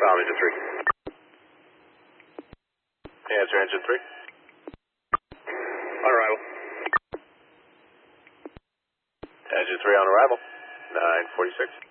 Engine 3. Answer Engine 3. On arrival. Engine 3 on arrival. 946.